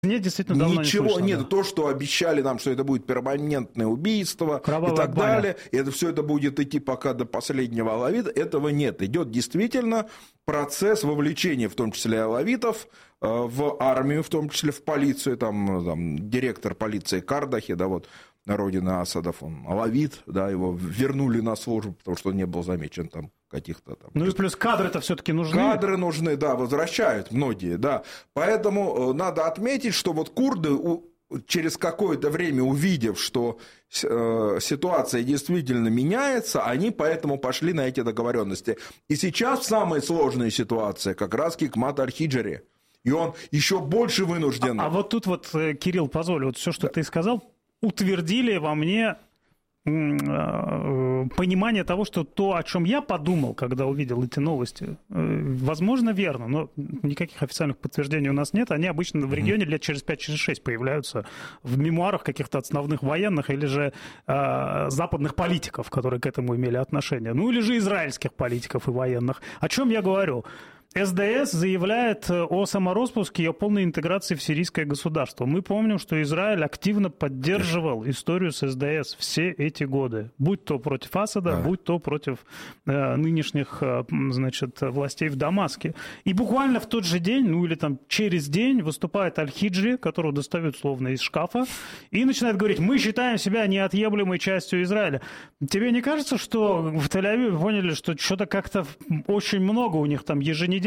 Нет, действительно, давно ничего не слышно, нет. Да. То, что обещали нам, что это будет перманентное убийство Кровавая и так баня. далее, и все это будет идти пока до последнего алавита, этого нет. Идет действительно процесс вовлечения, в том числе алавитов, в армию, в том числе в полицию. Там директор полиции Кардахи, да, вот, родина Асадов, он алавит, да, его вернули на службу, потому что он не был замечен там каких-то там... Ну и плюс кадры-то все-таки нужны. Кадры нужны, да, возвращают многие, да. Поэтому надо отметить, что вот курды, через какое-то время увидев, что ситуация действительно меняется, они поэтому пошли на эти договоренности. И сейчас в самой сложной ситуации как раз Хикмат аль-Хиджри. И он еще больше вынужден... А вот тут вот, Кирилл, позволь, вот все, что ты сказал, утвердили во мне понимание того, что то, о чем я подумал, когда увидел эти новости, возможно, верно, но никаких официальных подтверждений у нас нет. Они обычно в регионе лет через 5-6 появляются в мемуарах каких-то основных военных или же западных политиков, которые к этому имели отношение. Ну или же израильских политиков и военных. О чем я говорю? СДС заявляет о самороспуске и о полной интеграции в сирийское государство. Мы помним, что Израиль активно поддерживал историю с СДС все эти годы. Будь то против Асада, будь то против нынешних, значит, властей в Дамаске. И буквально в тот же день, ну или там через день, выступает Аль-Хиджри, которого достают словно из шкафа, и начинает говорить: мы считаем себя неотъемлемой частью Израиля. Тебе не кажется, что в Тель-Авиве поняли, что что-то как-то очень много у них там еженедельно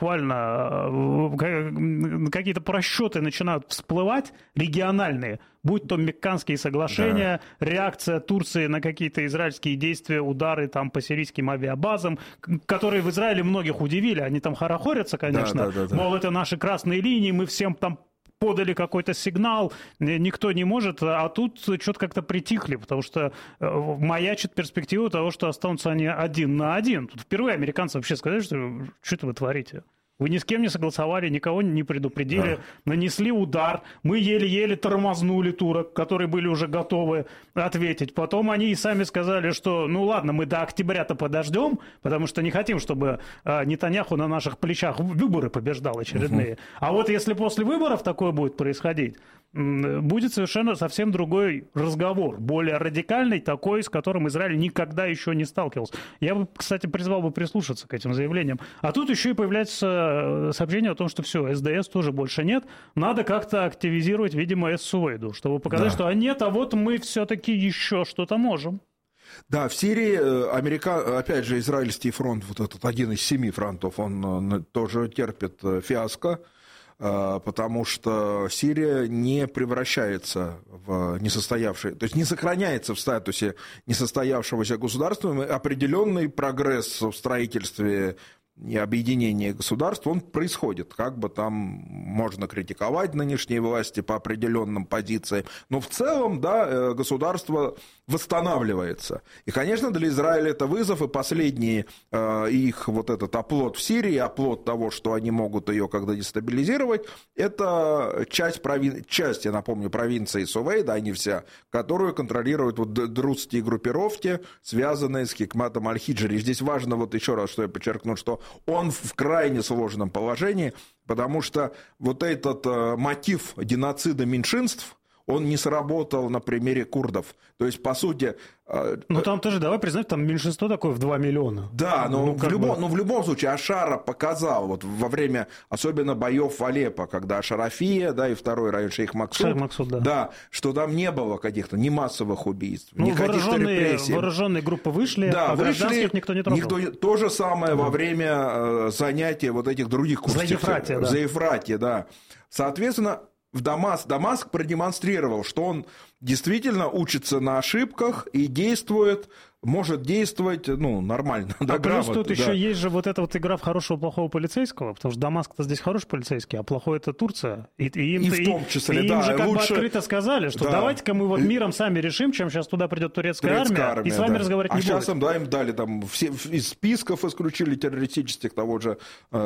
буквально какие-то просчеты начинают всплывать региональные, будь то Мекканские соглашения, реакция Турции на какие-то израильские действия, удары там по сирийским авиабазам, которые в Израиле многих удивили, они там хорохорятся, конечно, мол, это наши красные линии, мы всем там подали какой-то сигнал, никто не может, а тут что-то как-то притихли, потому что маячит перспектива того, что останутся они один на один. Тут впервые американцы вообще сказали, что это вы творите. Вы ни с кем не согласовали, никого не предупредили, нанесли удар. Мы еле-еле тормознули турок, которые были уже готовы ответить. Потом они и сами сказали, что ну ладно, мы до октября-то подождем, потому что не хотим, чтобы Нетаньяху на наших плечах выборы побеждал очередные. А вот если после выборов такое будет происходить, будет совершенно совсем другой разговор, более радикальный, такой, с которым Израиль никогда еще не сталкивался. Я бы, кстати, призвал бы прислушаться к этим заявлениям. А тут еще и появляется сообщение о том, что все, СДС тоже больше нет, надо как-то активизировать, видимо, Эс-Суэйду, чтобы показать, что нет, а вот мы все-таки еще что-то можем. Да, в Сирии, опять же, израильский фронт, вот этот один из 7 фронтов, он тоже терпит фиаско, потому что Сирия не превращается в несостоявшееся, то есть не сохраняется в статусе несостоявшегося государства. Определенный прогресс в строительстве и объединении государств, он происходит. Как бы там можно критиковать нынешние власти по определенным позициям, но в целом, да, государство восстанавливается. И, конечно, для Израиля это вызов, и последний их вот этот оплот в Сирии, оплот того, что они могут ее когда дестабилизировать, это часть, я напомню, провинции Сувейда, они вся, которую контролируют вот друзские группировки, связанные с Хикматом аль-Хиджри. Здесь важно вот еще раз, что я подчеркну, что он в крайне сложном положении, потому что вот этот мотив геноцида меньшинств, он не сработал на примере курдов. То есть, по сути... Ну, там тоже, давай признать, там меньшинство такое в 2 миллиона. Да, но в любом случае Ашара показал, вот во время особенно боев в Алеппо, когда Ашарафия, да, и второй район Шейх Максуд, да, что там не было каких-то ни массовых убийств, ни каких-то репрессий. Вооруженные группы вышли, а гражданских никто не трогал. То же самое во время занятия вот этих других курсов. За Ефратия, да. Соответственно, Дамаск продемонстрировал, что он действительно учится на ошибках и может действовать, ну, нормально. А плюс тут еще есть же вот эта вот игра в хорошего-плохого полицейского, потому что Дамаск-то здесь хороший полицейский, а плохой это Турция. И в том числе, им же как бы открыто сказали, что давайте-ка мы вот миром сами решим, чем сейчас туда придет турецкая армия, и с вами разговаривать не будет. А сейчас им дали там из списков исключили террористических того же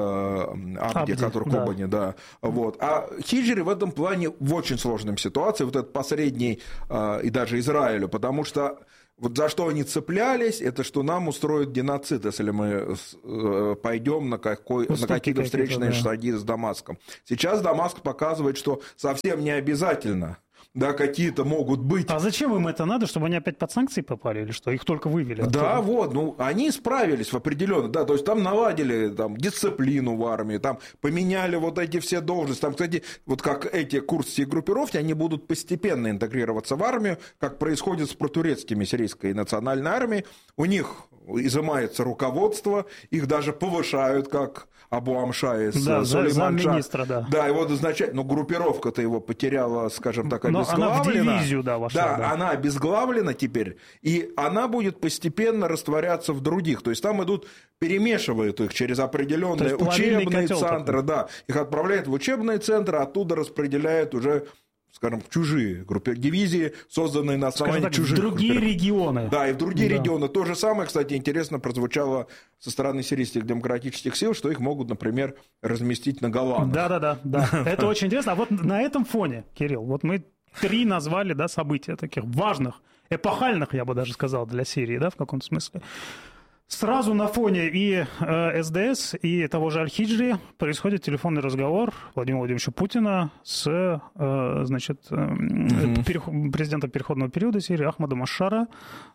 Абди, который Кобани, да. Вот. А Хиджри в этом плане в очень сложной ситуации, вот этот посредний и даже Израилю, потому что вот за что они цеплялись, это что нам устроят геноцид, если мы пойдем на какие-то встречные шаги с Дамаском. Сейчас Дамаск показывает, что совсем не обязательно. Да, какие-то могут быть. А зачем им это надо, чтобы они опять под санкции попали или что? Их только вывели? Да, вот, ну, они справились в определенно, да, то есть там наладили там, дисциплину в армии, там поменяли вот эти все должности. Там, кстати, вот как эти курдские группировки, они будут постепенно интегрироваться в армию, как происходит с протурецкими сирийской национальной армией. У них изымается руководство, их даже повышают, как Абу Амша из замминистра, да. Да, его назначают, но группировка-то его потеряла, скажем так, обезглавлена. Она в дивизию, да, вошла. Да, она обезглавлена теперь, и она будет постепенно растворяться в других. То есть там идут, перемешивают их через определенные учебные центры, да, их отправляют в учебные центры, оттуда распределяют уже, скажем, чужие группы, дивизии, созданные на основании чужих. В другие регионы. Да, и в другие регионы. То же самое, кстати, интересно прозвучало со стороны сирийских демократических сил, что их могут, например, разместить на Голанах. Да. Это очень интересно. А вот на этом фоне, Кирилл, вот мы 3 назвали, да, события таких важных, эпохальных, я бы даже сказал, для Сирии, да, в каком-то смысле. Сразу на фоне и СДС, и того же Аль-Хиджри происходит телефонный разговор Владимира Владимировича Путина с, значит, президентом переходного периода Сирии Ахмадом Аш-Шара.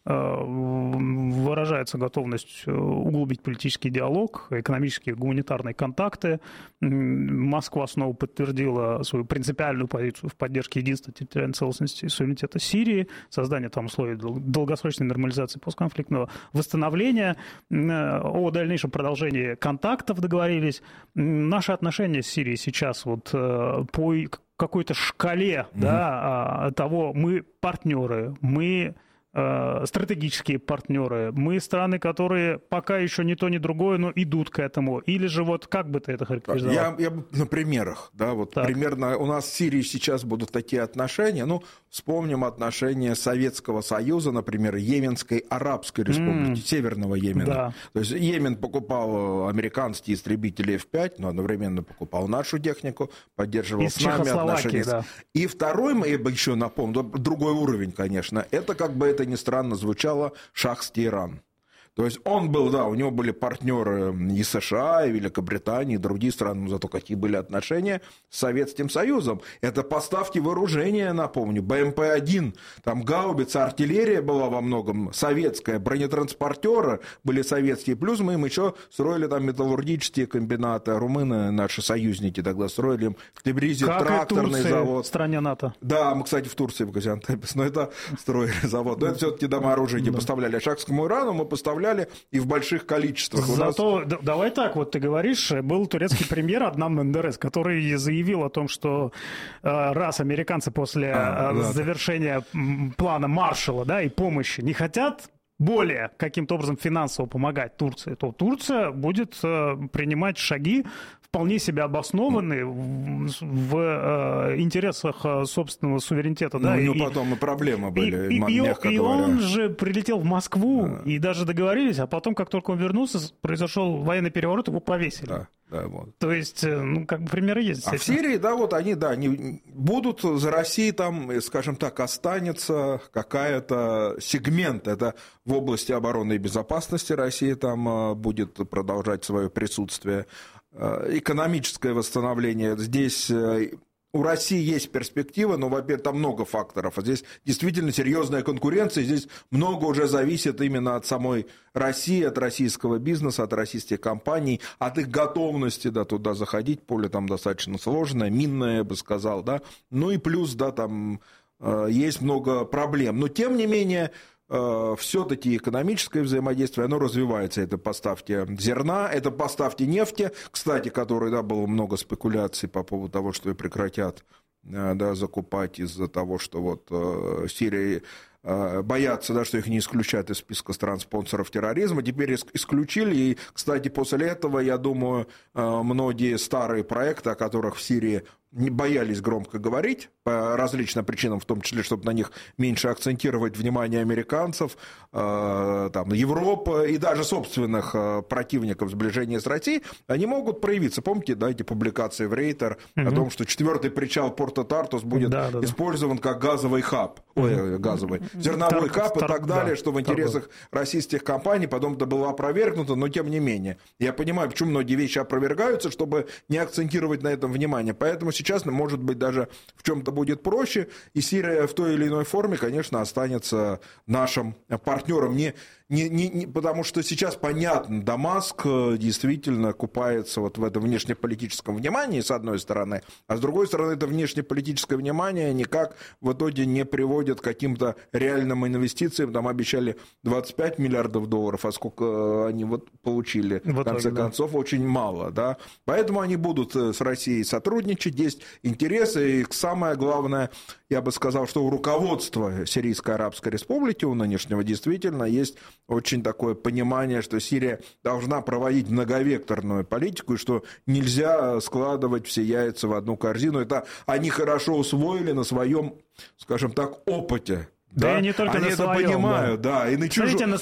Выражается готовность углубить политический диалог, экономические, гуманитарные контакты. Москва снова подтвердила свою принципиальную позицию в поддержке единства, территориальной целостности и суверенитета Сирии, создание там условий долгосрочной нормализации постконфликтного восстановления. О дальнейшем продолжении контактов договорились. Наши отношения с Сирией сейчас вот по какой-то шкале да, того, мы партнеры, мы стратегические партнеры, мы страны, которые пока еще ни то, ни другое, но идут к этому. Или же вот как бы ты это характеризовал? Я на примерах, да, вот так. Примерно у нас в Сирии сейчас будут такие отношения, ну, вспомним отношения Советского Союза, например, Йеменской Арабской Республики, Северного Йемена. Да. То есть Йемен покупал американские истребители F-5, но одновременно покупал нашу технику, поддерживал с нами отношения. Да. И второй, я бы еще напомнил, другой уровень, конечно, это как бы это ни странно звучало, шахский Иран. То есть он был, да, у него были партнеры и США, и Великобритании, и другие страны, но зато какие были отношения с Советским Союзом. Это поставки вооружения, напомню, БМП-1, там гаубица, артиллерия была во многом советская, бронетранспортеры были советские, плюс мы им еще строили там металлургические комбинаты, румыны, наши союзники тогда строили им в Тебризе тракторный завод. В стране НАТО. Да, мы, кстати, в Турции, в Газиантепе, но это строили завод. Но это все-таки дома оружия не поставляли. А шахскому Ирану мы поставляли и в больших количествах. Зато, давай так, вот ты говоришь, был турецкий премьер Аднан Мендерес, который заявил о том, что раз американцы после завершения плана Маршалла, да, и помощи не хотят более каким-то образом финансово помогать Турции, то Турция будет принимать шаги вполне себе обоснованные в интересах собственного суверенитета. Ну, да, у него потом и проблемы были, мягко говоря. Он же прилетел в Москву, и даже договорились, а потом, как только он вернулся, произошел военный переворот, его повесили. Да, вот. То есть, ну, как бы примеры есть. А в Сирии, да, вот они, да, они будут за Россией там, скажем так, останется какая-то сегмент, это в области обороны и безопасности России там будет продолжать свое присутствие. Экономическое восстановление. Здесь у России есть перспективы, но, во-первых, там много факторов. А здесь действительно серьезная конкуренция. Здесь много уже зависит именно от самой России, от российского бизнеса, от российских компаний, от их готовности, да, туда заходить. Поле там достаточно сложное, минное, я бы сказал, да. Ну и плюс, да, там есть много проблем. Но, тем не менее, все-таки экономическое взаимодействие, оно развивается. Это поставки зерна, это поставки нефти, кстати, которой, да, было много спекуляций по поводу того, что ее прекратят, да, закупать из-за того, что вот Сирия боятся, да, что их не исключат из списка стран-спонсоров терроризма. Теперь исключили, и, кстати, после этого, я думаю, многие старые проекты, о которых в Сирии не боялись громко говорить по различным причинам, в том числе, чтобы на них меньше акцентировать внимание американцев, там, Европы и даже собственных противников сближения с Россией, они могут проявиться. Помните, да, эти публикации в Рейтер о том, что 4-й причал порта Тартус будет использован как газовый хаб, зерновой хаб и так далее, что в интересах российских компаний, потом это было опровергнуто, но тем не менее. Я понимаю, почему многие вещи опровергаются, чтобы не акцентировать на этом внимание. Поэтому сейчас, может быть, даже в чем-то будет проще, и Сирия в той или иной форме, конечно, останется нашим партнером. Потому что сейчас, понятно, Дамаск действительно купается вот в этом внешнеполитическом внимании, с одной стороны, а с другой стороны, это внешнеполитическое внимание никак в итоге не приводит к каким-то реальным инвестициям. Там обещали 25 миллиардов долларов, а сколько они вот получили, в конце концов, очень мало. Да? Поэтому они будут с Россией сотрудничать, есть интересы, и самое главное, я бы сказал, что у руководства Сирийской Арабской Республики, у нынешнего, действительно есть очень такое понимание, что Сирия должна проводить многовекторную политику, и что нельзя складывать все яйца в одну корзину. Это они хорошо усвоили на своем, скажем так, опыте. Да, и не только они на это своем, понимают, да, и на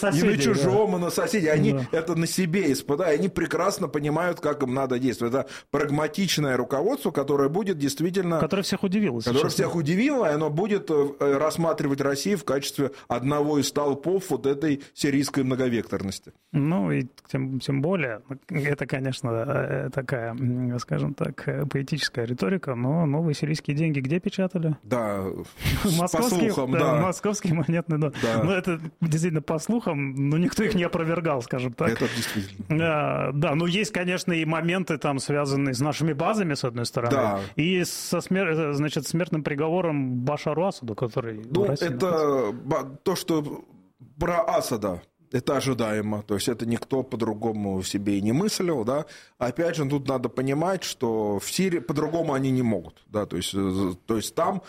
чужом, и на соседей. Они это на себе испытают, они прекрасно понимают, как им надо действовать. Это прагматичное руководство, которое будет действительно... Которое всех удивило. Которое всех удивило, и оно будет рассматривать Россию в качестве одного из столпов вот этой сирийской многовекторности. Ну, и тем более, это, конечно, такая, скажем так, поэтическая риторика, но новые сирийские деньги где печатали? Да, по слухам, да. Московский монетный дом. Да. Ну, это действительно по слухам, но никто их не опровергал, скажем так. Это действительно. Да, но есть, конечно, и моменты, там, связанные с нашими базами, с одной стороны, да. И со смертным приговором Башару Асаду, который... Ну, это то, что про Асада. Это ожидаемо, то есть это никто по-другому себе и не мыслил, да. Опять же, тут надо понимать, что в Сирии по-другому они не могут, да, то есть там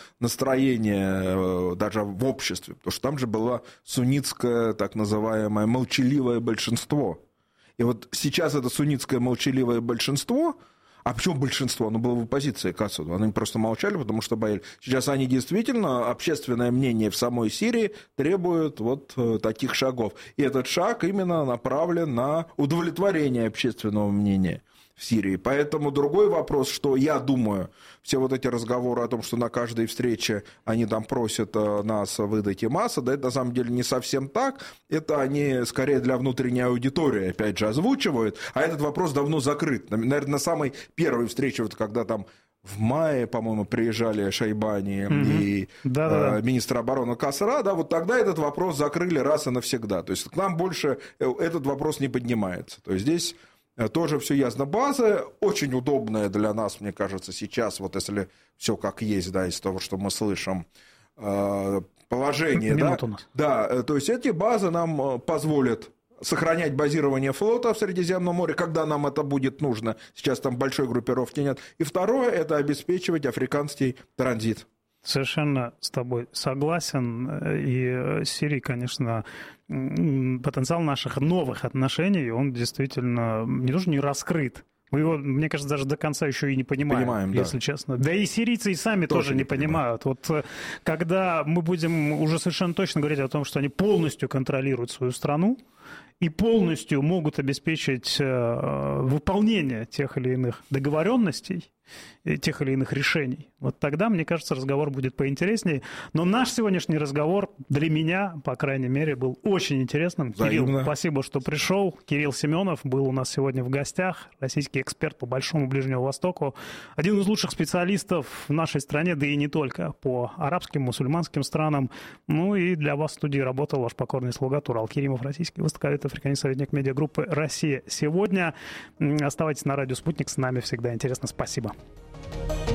настроение даже в обществе, потому что там же было суннитское так называемое молчаливое большинство. И вот сейчас это суннитское молчаливое большинство. А почему большинство? Оно было в оппозиции к Асаду. Они просто молчали, потому что боялись. Сейчас они действительно, общественное мнение в самой Сирии требует вот таких шагов. И этот шаг именно направлен на удовлетворение общественного мнения в Сирии. Поэтому другой вопрос, что я думаю, все вот эти разговоры о том, что на каждой встрече они там просят нас выдать им Асада, это на самом деле не совсем так. Это они скорее для внутренней аудитории, опять же, озвучивают. А этот вопрос давно закрыт. Наверное, на самой первой встрече, вот когда там в мае, по-моему, приезжали Шайбани и министр обороны Касра, да, вот тогда этот вопрос закрыли раз и навсегда. То есть к нам больше этот вопрос не поднимается. То есть здесь тоже все ясно. База очень удобная для нас, мне кажется, сейчас, вот если все как есть, да, из того, что мы слышим, положение, да, то есть эти базы нам позволят сохранять базирование флота в Средиземном море, когда нам это будет нужно. Сейчас там большой группировки нет. И второе, это обеспечивать африканский транзит. Совершенно с тобой согласен. И Сирии, конечно, потенциал наших новых отношений, он действительно не то что не раскрыт. Мы его, мне кажется, даже до конца еще и не понимаем, если честно. Да и сирийцы и сами тоже не понимают. Вот когда мы будем уже совершенно точно говорить о том, что они полностью контролируют свою страну и полностью могут обеспечить выполнение тех или иных договоренностей, тех или иных решений, вот тогда, мне кажется, разговор будет поинтереснее. Но наш сегодняшний разговор для меня, по крайней мере, был очень интересным. Взаимно. Кирилл, спасибо, что пришел. Кирилл Семенов был у нас сегодня в гостях, российский эксперт по Большому Ближнему Востоку, один из лучших специалистов в нашей стране, да и не только, по арабским, мусульманским странам. Ну и для вас в студии работал ваш покорный слуга Турал Керимов, российский востоковед, африканист, советник медиагруппы «Россия сегодня». Оставайтесь на радио «Спутник», с нами всегда интересно. Спасибо.